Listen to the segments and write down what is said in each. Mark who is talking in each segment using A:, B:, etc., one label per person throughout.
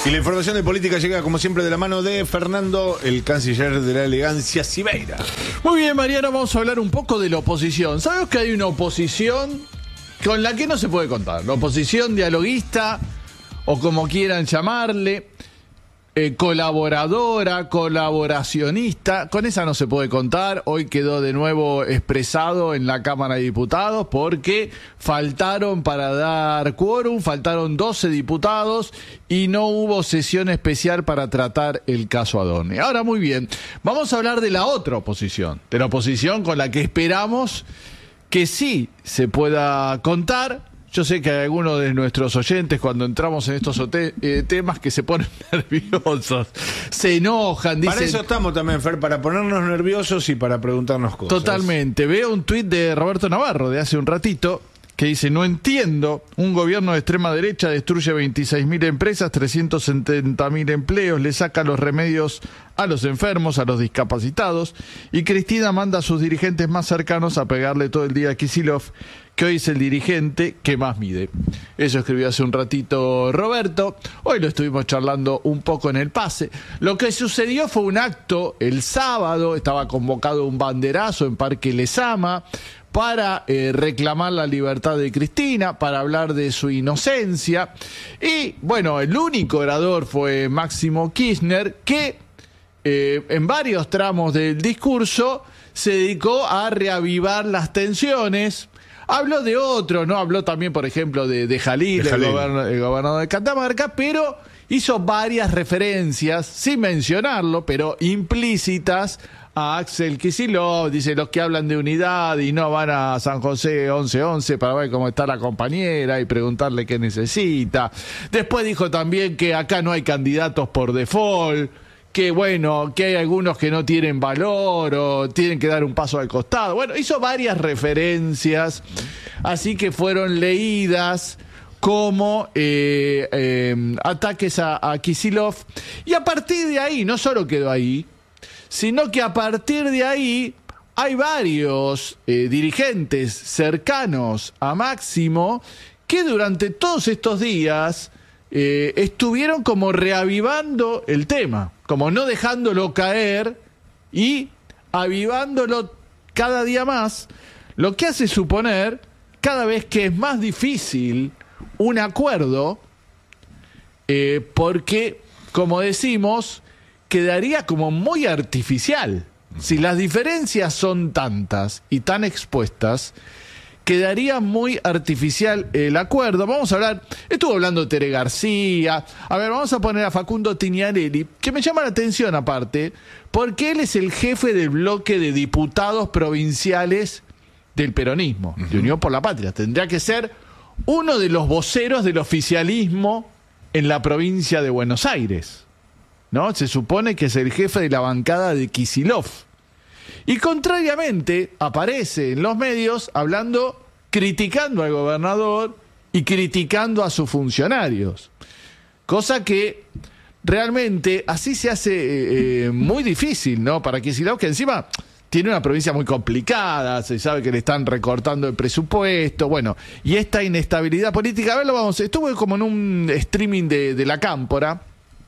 A: Y la información de política llega como siempre de la mano de Fernando, el canciller de la elegancia, Siveira.
B: Muy bien, Mariano, vamos a hablar un poco de la oposición. Sabemos que hay una oposición con la que no se puede contar. La oposición dialoguista, o como quieran llamarle, colaboradora, colaboracionista, con esa no se puede contar. Hoy quedó de nuevo expresado en la Cámara de Diputados porque faltaron para dar quórum, faltaron 12 diputados y no hubo sesión especial para tratar el caso Adorni. Ahora, muy bien, vamos a hablar de la otra oposición, de la oposición con la que esperamos que sí se pueda contar. Yo sé que hay algunos de nuestros oyentes cuando entramos en estos temas que se ponen nerviosos, se enojan, dicen...
A: Para eso estamos también, Fer, para ponernos nerviosos y para preguntarnos cosas.
B: Totalmente. Veo un tuit de Roberto Navarro de hace un ratito que dice: no entiendo, un gobierno de extrema derecha destruye 26.000 empresas, 370.000 empleos, le saca los remedios a los enfermos, a los discapacitados, y Cristina manda a sus dirigentes más cercanos a pegarle todo el día a Kicillof, que hoy es el dirigente que más mide. Eso escribió hace un ratito Roberto. Hoy lo estuvimos charlando un poco en el pase. Lo que sucedió fue un acto el sábado, estaba convocado un banderazo en Parque Lezama para reclamar la libertad de Cristina, para hablar de su inocencia. Y bueno, el único orador fue Máximo Kirchner, que en varios tramos del discurso se dedicó a reavivar las tensiones. Habló de otros, ¿no? Habló también, por ejemplo, de Jalil, el gobernador de Catamarca, pero hizo varias referencias, sin mencionarlo, pero implícitas, a Axel Kicillof. Dice: los que hablan de unidad y no van a San José 1111 para ver cómo está la compañera y preguntarle qué necesita. Después dijo también que acá no hay candidatos por default, que bueno, que hay algunos que no tienen valor o tienen que dar un paso al costado. Bueno, hizo varias referencias, así que fueron leídas como ataques a Kicillof. Y a partir de ahí, no solo quedó ahí, sino que a partir de ahí hay varios dirigentes cercanos a Máximo que durante todos estos días estuvieron como reavivando el tema, como no dejándolo caer y avivándolo cada día más, lo que hace suponer cada vez que es más difícil un acuerdo, porque, como decimos, quedaría como muy artificial. Si las diferencias son tantas y tan expuestas, quedaría muy artificial el acuerdo. Vamos a hablar, estuvo hablando Tere García, a ver, vamos a poner a Facundo Tignarelli, que me llama la atención aparte, porque él es el jefe del bloque de diputados provinciales del peronismo, de Unión por la Patria. Tendría que ser uno de los voceros del oficialismo en la provincia de Buenos Aires, ¿no? Se supone que es el jefe de la bancada de Kicillof. Y contrariamente, aparece en los medios hablando, criticando al gobernador y criticando a sus funcionarios. Cosa que realmente así se hace muy difícil, ¿no? Para Kicillof, que encima tiene una provincia muy complicada, se sabe que le están recortando el presupuesto, bueno, y esta inestabilidad política. A ver, estuve como en un streaming de La Cámpora,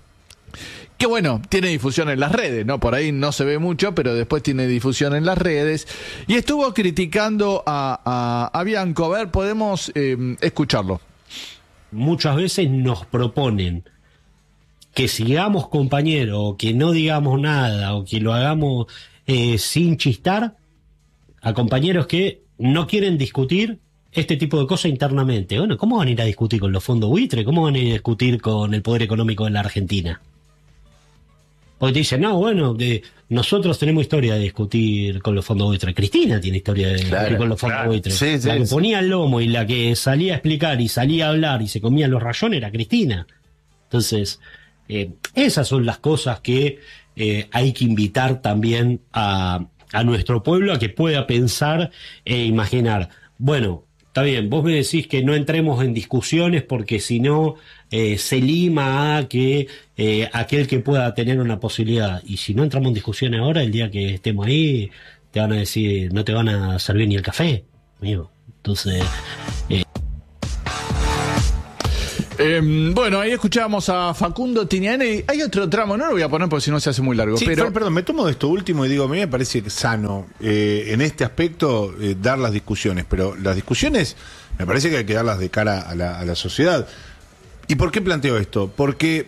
B: que bueno, tiene difusión en las redes, ¿no? Por ahí no se ve mucho, pero después tiene difusión en las redes. Y estuvo criticando a Bianco. A ver, podemos escucharlo.
C: Muchas veces nos proponen que sigamos compañeros, o que no digamos nada, o que lo hagamos sin chistar, a compañeros que no quieren discutir este tipo de cosas internamente. Bueno, ¿cómo van a ir a discutir con los fondos buitre? ¿Cómo van a ir a discutir con el poder económico de la Argentina? Porque te dicen: no, bueno, nosotros tenemos historia de discutir con los fondos buitre. Cristina tiene historia de discutir con los fondos buitre.
A: Sí,
C: la que ponía el lomo y la que salía a explicar y salía a hablar y se comía los rayones era Cristina. Entonces, esas son las cosas que hay que invitar también a nuestro pueblo a que pueda pensar e imaginar. Bueno, está bien, vos me decís que no entremos en discusiones porque si no se lima a que aquel que pueda tener una posibilidad. Y si no entramos en discusiones ahora, el día que estemos ahí, te van a decir, no te van a servir ni el café, amigo. Entonces...
B: Bueno, ahí escuchábamos a Facundo Tiniani. Hay otro tramo, no lo voy a poner porque si no se hace muy largo.
A: Sí,
B: pero
A: perdón, me tomo de esto último y digo, a mí me parece sano en este aspecto dar las discusiones, pero las discusiones me parece que hay que darlas de cara a la sociedad. ¿Y por qué planteo esto? Porque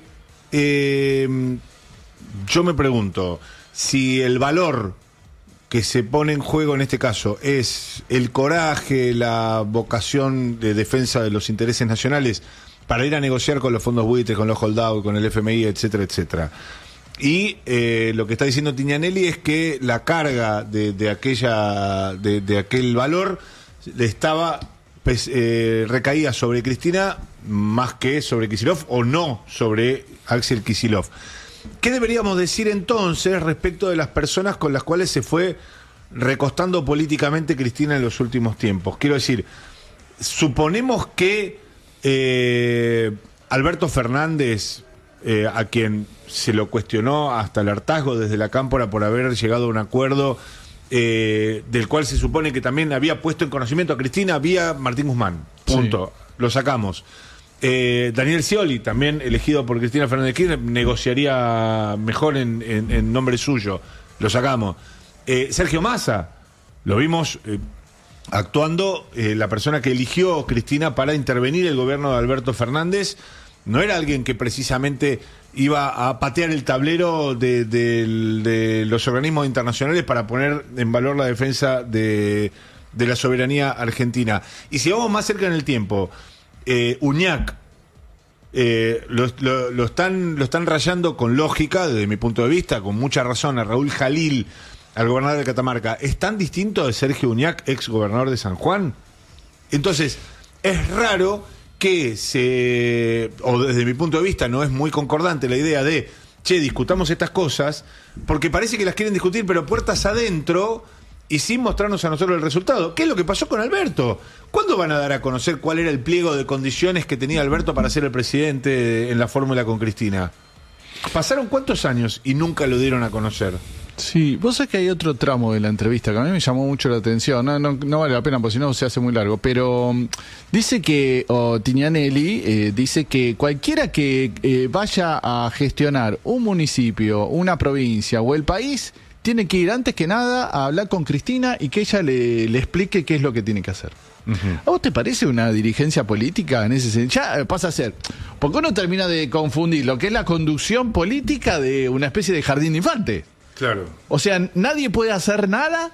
A: yo me pregunto, si el valor que se pone en juego en este caso es el coraje, la vocación de defensa de los intereses nacionales para ir a negociar con los fondos buitres, con los holdout, con el FMI, etcétera, etcétera. Y lo que está diciendo Tignanelli es que la carga de aquel valor le estaba recaía sobre Cristina más que sobre Kicillof o no sobre Axel Kicillof. ¿Qué deberíamos decir entonces respecto de las personas con las cuales se fue recostando políticamente Cristina en los últimos tiempos? Quiero decir, suponemos que Alberto Fernández, a quien se lo cuestionó hasta el hartazgo desde la Cámpora por haber llegado a un acuerdo del cual se supone que también había puesto en conocimiento a Cristina vía Martín Guzmán, punto, sí. Lo sacamos. Daniel Scioli, también elegido por Cristina Fernández Kirchner, negociaría mejor en nombre suyo, lo sacamos. Sergio Massa, lo vimos actuando, la persona que eligió Cristina para intervenir el gobierno de Alberto Fernández, no era alguien que precisamente iba a patear el tablero de los organismos internacionales para poner en valor la defensa de la soberanía argentina. Y si vamos más cerca en el tiempo, Uñac lo están rayando con lógica, desde mi punto de vista, con mucha razón, a Raúl Jalil, al gobernador de Catamarca. ¿Es tan distinto de Sergio Uñac, ex gobernador de San Juan? Entonces, es raro que o desde mi punto de vista no es muy concordante la idea de, discutamos estas cosas, porque parece que las quieren discutir, pero puertas adentro y sin mostrarnos a nosotros el resultado. ¿Qué es lo que pasó con Alberto? ¿Cuándo van a dar a conocer cuál era el pliego de condiciones que tenía Alberto para ser el presidente en la fórmula con Cristina? ¿Pasaron cuántos años y nunca lo dieron a conocer?
B: Sí, vos sabés que hay otro tramo de la entrevista que a mí me llamó mucho la atención. No vale la pena porque si no se hace muy largo. Pero dice que Tignanelli dice que cualquiera que vaya a gestionar un municipio, una provincia o el país tiene que ir antes que nada a hablar con Cristina y que ella le explique qué es lo que tiene que hacer. Uh-huh. ¿A vos te parece una dirigencia política en ese sentido? Ya pasa a ser, porque uno termina de confundir lo que es la conducción política de una especie de jardín de infantes.
A: Claro.
B: O sea, nadie puede hacer nada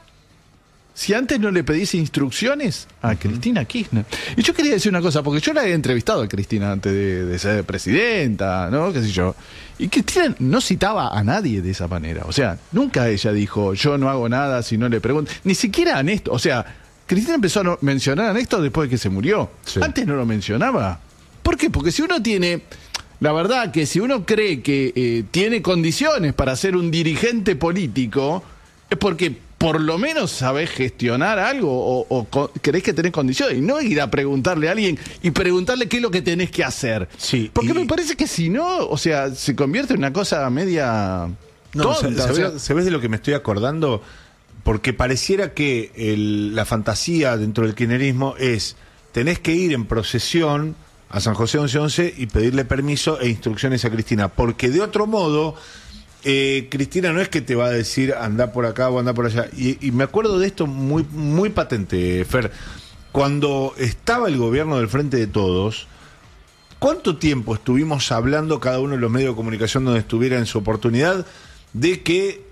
B: si antes no le pedís instrucciones a Cristina Kirchner. Y yo quería decir una cosa, porque yo la he entrevistado a Cristina antes de ser presidenta, ¿no? ¿Qué sé yo? Y Cristina no citaba a nadie de esa manera. O sea, nunca ella dijo, yo no hago nada si no le pregunto. Ni siquiera a Néstor. O sea, Cristina empezó a mencionar a Néstor después de que se murió. Sí. Antes no lo mencionaba. ¿Por qué? Porque si uno tiene... La verdad que si uno cree que tiene condiciones para ser un dirigente político, es porque por lo menos sabés gestionar algo o creés que tenés condiciones. Y no ir a preguntarle a alguien y preguntarle qué es lo que tenés que hacer. Sí, porque me parece que si no, o sea, se convierte en una cosa media tonta.
A: ¿Sabés de lo que me estoy acordando? Porque pareciera que la fantasía dentro del kirchnerismo es, tenés que ir en procesión a San José 1111 y pedirle permiso e instrucciones a Cristina, porque de otro modo Cristina no es que te va a decir anda por acá o anda por allá, y me acuerdo de esto muy, muy patente, Fer, cuando estaba el gobierno del Frente de Todos, ¿cuánto tiempo estuvimos hablando cada uno de los medios de comunicación donde estuviera en su oportunidad de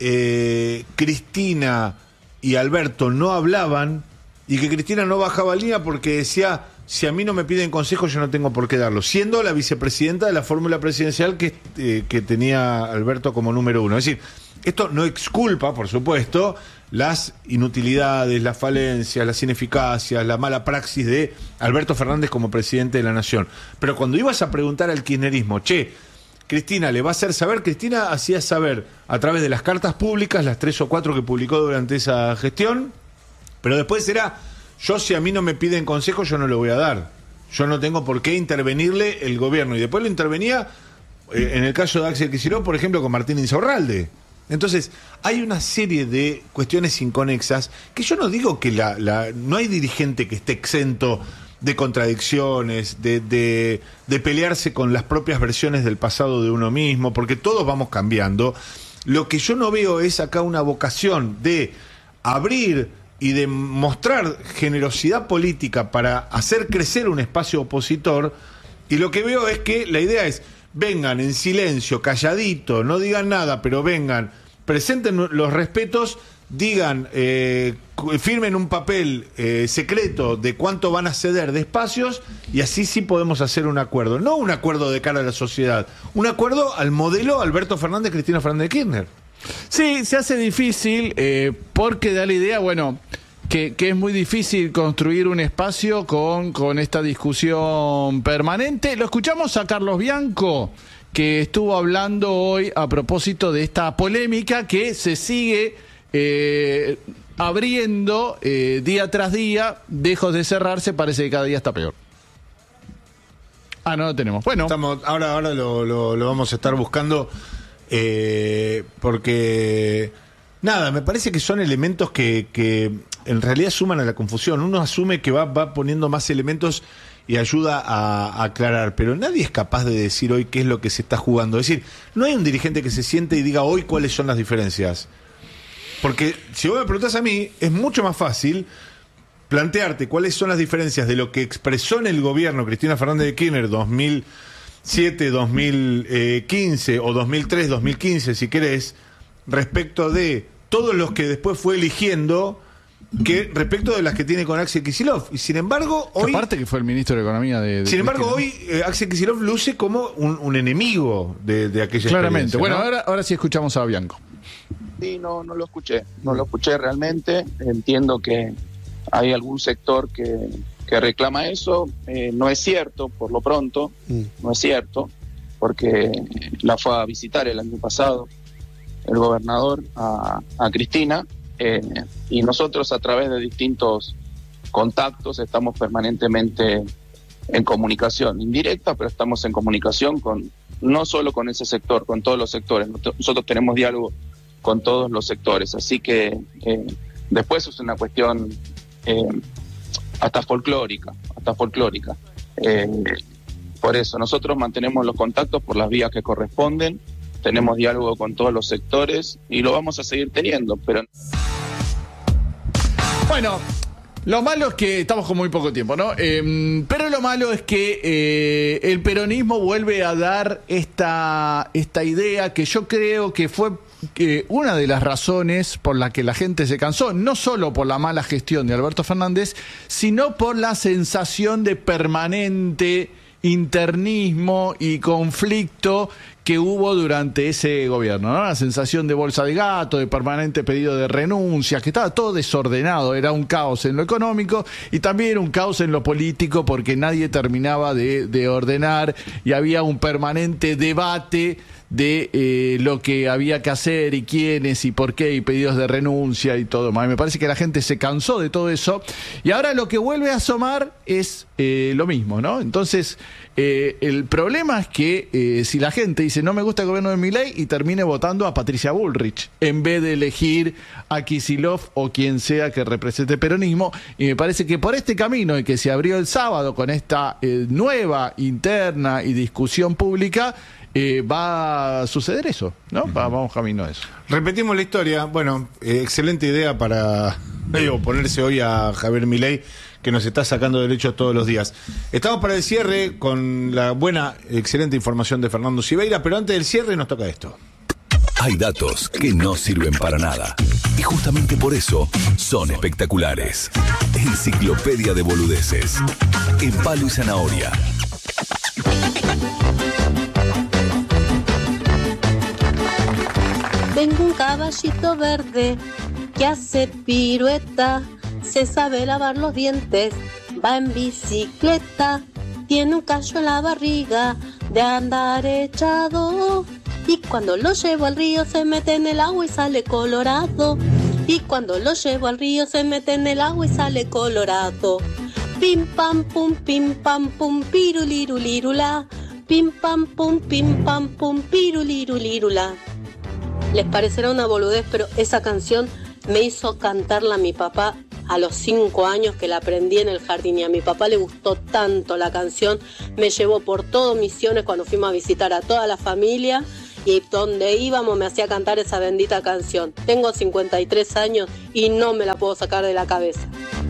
A: que Cristina y Alberto no hablaban y que Cristina no bajaba línea porque decía, si a mí no me piden consejo yo no tengo por qué darlo, siendo la vicepresidenta de la fórmula presidencial que tenía Alberto como número uno? Es decir, esto no exculpa, por supuesto, las inutilidades, las falencias, las ineficacias, la mala praxis de Alberto Fernández como presidente de la nación. Pero cuando ibas a preguntar al kirchnerismo, Cristina le va a hacer saber, Cristina hacía saber a través de las cartas públicas, las 3 o 4 que publicó durante esa gestión, pero después era, si a mí no me piden consejo, yo no lo voy a dar. Yo no tengo por qué intervenirle el gobierno. Y después lo intervenía, en el caso de Axel Kicillof, por ejemplo, con Martín Insaurralde. Entonces, hay una serie de cuestiones inconexas que yo no digo que no hay dirigente que esté exento de contradicciones, de pelearse con las propias versiones del pasado de uno mismo, porque todos vamos cambiando. Lo que yo no veo es acá una vocación de abrir y de mostrar generosidad política para hacer crecer un espacio opositor, y lo que veo es que la idea es, vengan en silencio, calladito, no digan nada, pero vengan, presenten los respetos, digan, firmen un papel secreto de cuánto van a ceder de espacios, y así sí podemos hacer un acuerdo. No un acuerdo de cara a la sociedad, un acuerdo al modelo Alberto Fernández, Cristina Fernández de Kirchner.
B: Sí, se hace difícil porque da la idea, bueno, que es muy difícil construir un espacio con esta discusión permanente. Lo escuchamos a Carlos Bianco, que estuvo hablando hoy a propósito de esta polémica que se sigue abriendo día tras día, lejos de cerrarse, parece que cada día está peor. No lo tenemos. Bueno,
A: ahora lo vamos a estar buscando, porque nada, me parece que son elementos que en realidad suman a la confusión. Uno asume que va poniendo más elementos y ayuda a aclarar, pero nadie es capaz de decir hoy qué es lo que se está jugando. Es decir, no hay un dirigente que se siente y diga hoy cuáles son las diferencias. Porque si vos me preguntás a mí, es mucho más fácil plantearte cuáles son las diferencias de lo que expresó en el gobierno Cristina Fernández de Kirchner 2007, 2015 o 2003, 2015, si querés, respecto de todos los que después fue eligiendo, que respecto de las que tiene con Axel Kicillof. Y sin embargo, hoy...
B: Aparte que fue el ministro de Economía de
A: sin embargo,
B: Cristina.
A: hoy Axel Kicillof luce como un enemigo de aquella
B: Claramente. Bueno,
A: ¿no?
B: ahora sí escuchamos a Bianco.
D: Sí, no lo escuché realmente. Entiendo que hay algún sector que reclama eso. No es cierto, por lo pronto, no es cierto, porque la fue a visitar el año pasado el gobernador a Cristina, y nosotros a través de distintos contactos estamos permanentemente en comunicación indirecta, pero estamos en comunicación no solo con ese sector, con todos los sectores. Nosotros tenemos diálogo con todos los sectores, así que después es una cuestión hasta folclórica. Por eso nosotros mantenemos los contactos por las vías que corresponden, tenemos diálogo con todos los sectores y lo vamos a seguir teniendo, pero...
B: Bueno, lo malo es que estamos con muy poco tiempo, ¿no? Pero lo malo es que el peronismo vuelve a dar esta idea que yo creo que fue una de las razones por la que la gente se cansó, no solo por la mala gestión de Alberto Fernández, sino por la sensación de permanente internismo y conflicto que hubo durante ese gobierno, ¿no? La sensación de bolsa de gato, de permanente pedido de renuncias, que estaba todo desordenado, era un caos en lo económico y también un caos en lo político porque nadie terminaba de ordenar y había un permanente debate de lo que había que hacer y quiénes y por qué y pedidos de renuncia y todo más. Me parece que la gente se cansó de todo eso y ahora lo que vuelve a asomar es lo mismo, ¿no? Entonces el problema es que si la gente dice no me gusta el gobierno de Milei y termine votando a Patricia Bullrich en vez de elegir a Kicillof o quien sea que represente el peronismo, y me parece que por este camino y que se abrió el sábado con esta nueva interna y discusión pública va a suceder eso, ¿no? Vamos camino a eso.
A: Repetimos la historia. Bueno, excelente idea para ponerse hoy a Javier Milei, que nos está sacando derechos todos los días. Estamos para el cierre con la buena, excelente información de Fernando Siveira, pero antes del cierre nos toca esto.
E: Hay datos que no sirven para nada y justamente por eso son espectaculares. Enciclopedia de boludeces en Palo y Zanahoria.
F: Tengo un caballito verde que hace pirueta, se sabe lavar los dientes, va en bicicleta, tiene un callo en la barriga de andar echado. Y cuando lo llevo al río se mete en el agua y sale colorado. Y cuando lo llevo al río se mete en el agua y sale colorado. Pim pam pum pirulirulirula. Pim pam pum pirulirulirula. Les parecerá una boludez, pero esa canción me hizo cantarla mi papá a los 5 años que la aprendí en el jardín y a mi papá le gustó tanto la canción, me llevó por todo Misiones cuando fuimos a visitar a toda la familia y donde íbamos me hacía cantar esa bendita canción. Tengo 53 años y no me la puedo sacar de la cabeza.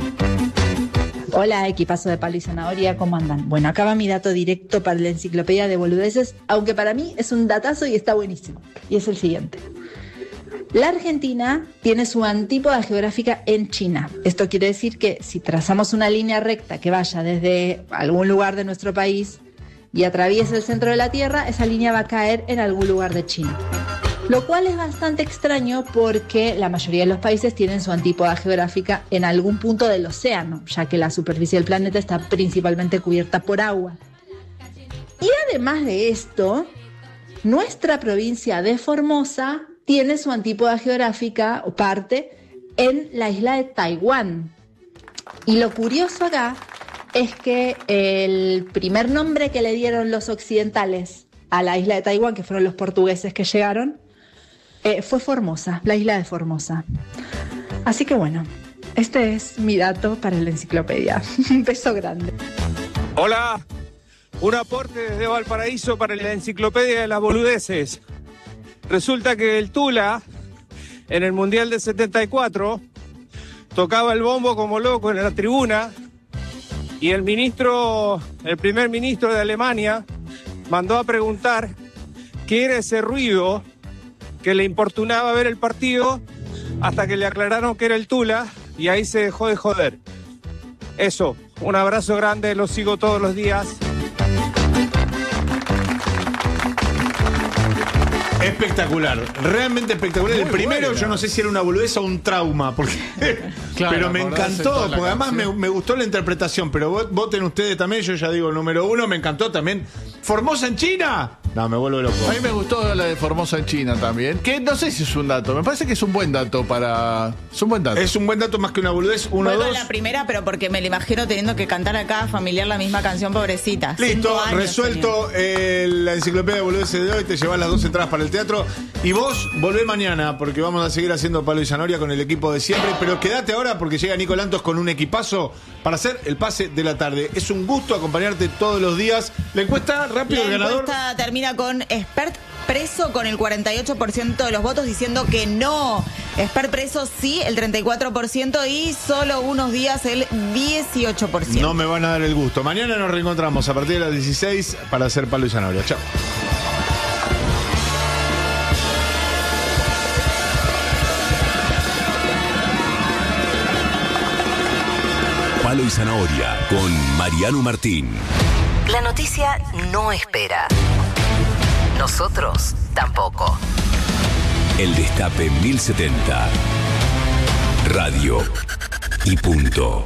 G: Hola, equipazo de Palo y Zanahoria, ¿cómo andan? Bueno, acá va mi dato directo para la enciclopedia de boludeces, aunque para mí es un datazo y está buenísimo. Y es el siguiente. La Argentina tiene su antípoda geográfica en China. Esto quiere decir que si trazamos una línea recta que vaya desde algún lugar de nuestro país y atraviesa el centro de la Tierra, esa línea va a caer en algún lugar de China. Lo cual es bastante extraño porque la mayoría de los países tienen su antípoda geográfica en algún punto del océano, ya que la superficie del planeta está principalmente cubierta por agua. Y además de esto, nuestra provincia de Formosa tiene su antípoda geográfica o parte en la isla de Taiwán. Y lo curioso acá es que el primer nombre que le dieron los occidentales a la isla de Taiwán, que fueron los portugueses que llegaron, fue Formosa, la isla de Formosa. Así que bueno, este es mi dato para la enciclopedia. Un beso grande.
H: Hola, un aporte desde Valparaíso para la enciclopedia de las boludeces. Resulta que el Tula, en el Mundial de 74, tocaba el bombo como loco en la tribuna y el primer ministro de Alemania mandó a preguntar qué era ese ruido que le importunaba ver el partido hasta que le aclararon que era el Tula y ahí se dejó de joder. Eso, un abrazo grande, los sigo todos los días.
A: Espectacular, realmente espectacular.
B: Muy
A: el primero
B: buena.
A: Yo no sé si era una boludez o un trauma, porque
B: Claro,
A: pero me
B: acordarse
A: encantó,
B: toda la
A: porque además
B: canción.
A: me gustó la interpretación, pero voten ustedes también, yo ya digo número 1, me encantó también. ¿Formosa en China? No, me vuelvo loco.
B: A mí me gustó la de Formosa en China también, que no sé si es un dato, me parece que es un buen dato para... Es un buen dato.
A: Es un buen dato más que una boludez, uno,
I: Vuelvo a
A: dos.
I: la primera, pero porque me la imagino teniendo que cantar a cada familiar la misma canción, pobrecita.
A: Listo,
I: 5 años
A: resuelto la enciclopedia de boludeces de hoy, te llevas las 2 entradas para el teatro. Y vos volvé mañana, porque vamos a seguir haciendo Palo y Zanahoria con el equipo de siempre. Pero quédate ahora porque llega Nico Lantos con un equipazo para hacer el pase de la tarde. Es un gusto acompañarte todos los días. La encuesta, rápido, el
I: La
A: ganador.
I: encuesta termina con Expert preso con el 48% de los votos diciendo que no. Expert preso sí, el 34% y solo unos días el 18%.
A: No me van a dar el gusto. Mañana nos reencontramos a partir de las 16 para hacer Palo y Zanahoria. Chao.
E: Palo y Zanahoria con Mariano Martín.
J: La noticia no espera. Nosotros tampoco.
E: El Destape 1070. Radio y punto.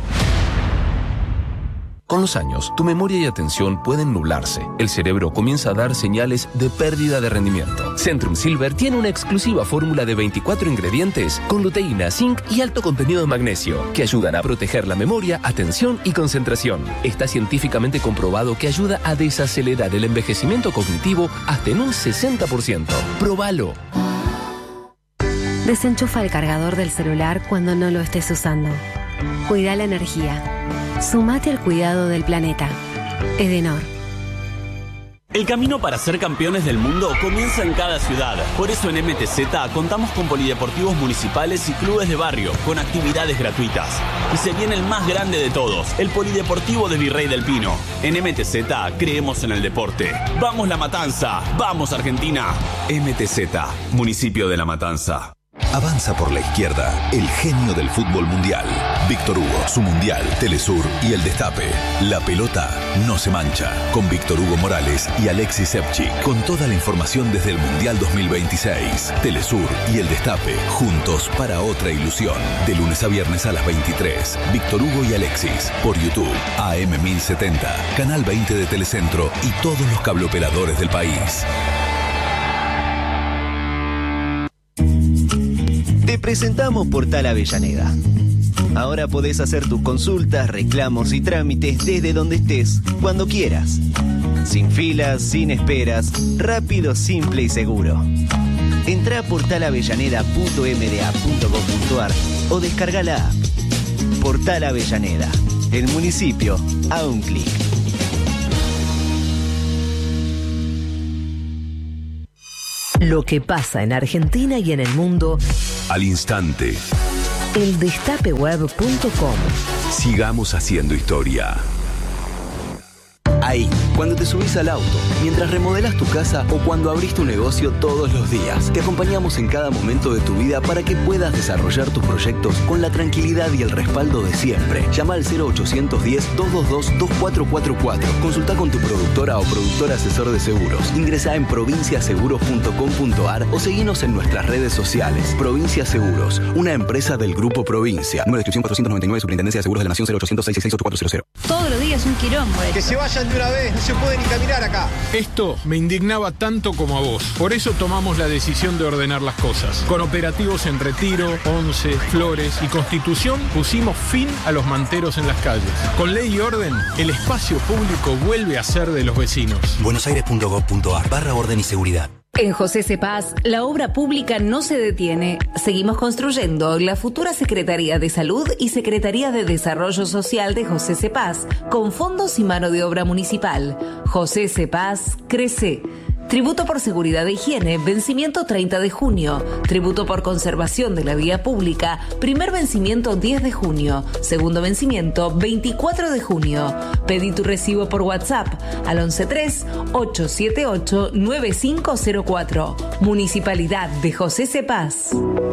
K: Con los años, tu memoria y atención pueden nublarse. El cerebro comienza a dar señales de pérdida de rendimiento. Centrum Silver tiene una exclusiva fórmula de 24 ingredientes con luteína, zinc y alto contenido de magnesio que ayudan a proteger la memoria, atención y concentración. Está científicamente comprobado que ayuda a desacelerar el envejecimiento cognitivo hasta en un 60%. ¡Próbalo!
L: Desenchufa el cargador del celular cuando no lo estés usando. Cuida la energía. Sumate al cuidado del planeta. Edenor.
M: El camino para ser campeones del mundo comienza en cada ciudad. Por eso en MTZ contamos con polideportivos municipales y clubes de barrio, con actividades gratuitas. Y se viene el más grande de todos, el Polideportivo de Virrey del Pino. En MTZ creemos en el deporte. ¡Vamos La Matanza! ¡Vamos Argentina!
E: MTZ, Municipio de La Matanza. Avanza por la izquierda, el genio del fútbol mundial. Víctor Hugo, su mundial, Telesur y el Destape. La pelota no se mancha. Con Víctor Hugo Morales y Alexis Sepchi. Con toda la información desde el Mundial 2026. Telesur y el Destape, juntos para otra ilusión. De lunes a viernes a las 23. Víctor Hugo y Alexis, por YouTube, AM 1070, Canal 20 de Telecentro y todos los cableoperadores del país.
N: Te presentamos Portal Avellaneda. Ahora podés hacer tus consultas, reclamos y trámites desde donde estés, cuando quieras. Sin filas, sin esperas, rápido, simple y seguro. Entrá a portalavellaneda.mda.gov.ar o descarga la app. Portal Avellaneda. El municipio a un clic.
J: Lo que pasa en Argentina y en el mundo
E: Al instante.
J: eldestapeweb.com.
E: Sigamos haciendo historia.
O: Ahí, cuando te subís al auto, mientras remodelas tu casa o cuando abrís tu negocio todos los días, te acompañamos en cada momento de tu vida para que puedas desarrollar tus proyectos con la tranquilidad y el respaldo de siempre. Llama al 0810-222-2444. Consulta con tu productora o productor asesor de seguros. Ingresá en provinciaseguros.com.ar o seguinos en nuestras redes sociales. Provincia Seguros, una empresa del Grupo Provincia. Número de inscripción 499, Superintendencia de Seguros de la Nación, 0800-666-8400.
P: Todos los días un quilombo.
Q: Que se vayan de una vez, no se puede ni caminar acá.
R: Esto me indignaba tanto como a vos. Por eso tomamos la decisión de ordenar las cosas. Con operativos en Retiro, Once, Flores y Constitución pusimos fin a los manteros en las calles. Con ley y orden, el espacio público vuelve a ser de los vecinos.
O: buenosaires.gov.ar/orden y seguridad.
S: En José Cepaz, la obra pública no se detiene. Seguimos construyendo la futura Secretaría de Salud y Secretaría de Desarrollo Social de José Cepaz, con fondos y mano de obra municipal. José Cepaz crece. Tributo por seguridad e higiene, vencimiento 30 de junio. Tributo por conservación de la vía pública, primer vencimiento 10 de junio. Segundo vencimiento 24 de junio. Pedí tu recibo por WhatsApp al 113-878-9504. Municipalidad de José Cepaz.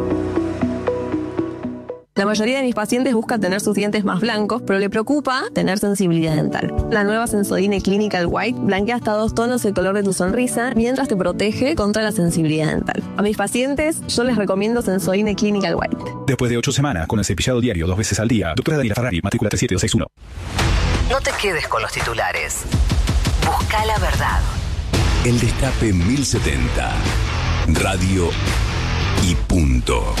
T: La mayoría de mis pacientes buscan tener sus dientes más blancos, pero le preocupa tener sensibilidad dental. La nueva Sensodyne Clinical White blanquea hasta 2 tonos el color de tu sonrisa mientras te protege contra la sensibilidad dental. A mis pacientes yo les recomiendo Sensodyne Clinical White.
U: Después de 8 semanas con el cepillado diario 2 veces al día, doctora Daniela Ferrari, matrícula 37261.
J: No te quedes con los titulares. Busca la verdad.
E: El Destape 1070. Radio y punto.